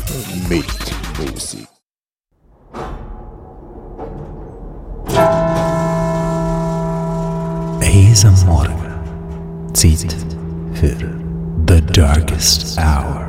mit Musik. Es am Morgen. Zeit für The Darkest Hour.